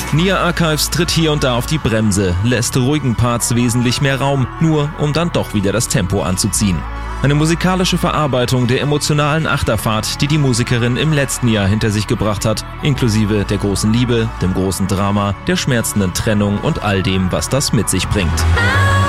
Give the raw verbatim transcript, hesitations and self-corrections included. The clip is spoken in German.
Nia Archives tritt hier und da auf die Bremse, lässt ruhigen Parts wesentlich mehr Raum, nur um dann doch wieder das Tempo anzuziehen. Eine musikalische Verarbeitung der emotionalen Achterfahrt, die die Musikerin im letzten Jahr hinter sich gebracht hat, inklusive der großen Liebe, dem großen Drama, der schmerzenden Trennung und all dem, was das mit sich bringt.